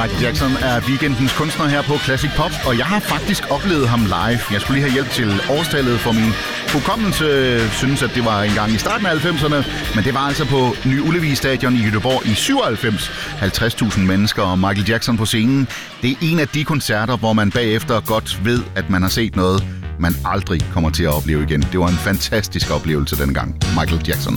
Michael Jackson er weekendens kunstner her på Classic Pop, og jeg har faktisk oplevet ham live. Jeg skulle lige have hjælp til årstallet, for min hukommelse synes, at det var en gang i starten af 90'erne, men det var altså på Ny Ullevi Stadion i Göteborg i 97. 50.000 mennesker og Michael Jackson på scenen. Det er en af de koncerter, hvor man bagefter godt ved, at man har set noget, man aldrig kommer til at opleve igen. Det var en fantastisk oplevelse dengang. Michael Jackson.